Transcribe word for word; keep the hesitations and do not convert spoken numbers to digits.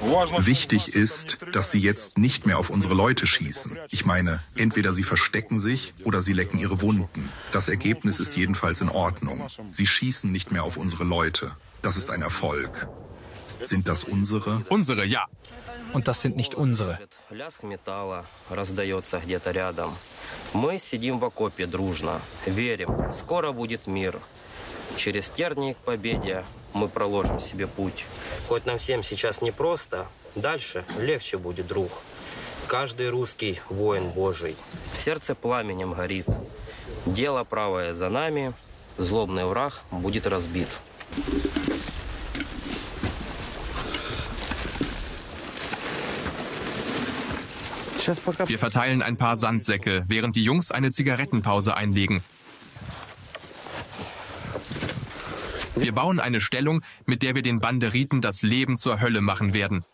Wichtig ist, dass sie jetzt nicht mehr auf unsere Leute schießen. Ich meine, entweder sie verstecken sich oder sie lecken ihre Wunden. Das Ergebnis ist jedenfalls in Ordnung. Sie schießen nicht mehr auf unsere Leute. Das ist ein Erfolg. Sind das unsere? Unsere, ja. Und das sind nicht unsere. Мы сидим в окопе дружно, верим, скоро будет мир. Через тернии к победе мы проложим себе путь. Хоть нам всем сейчас непросто, дальше легче будет, друг. Каждый русский воин Божий в сердце пламенем горит. Дело правое за нами, злобный враг будет разбит. Wir verteilen ein paar Sandsäcke, während die Jungs eine Zigarettenpause einlegen. Wir bauen eine Stellung, mit der wir den Banderiten das Leben zur Hölle machen werden.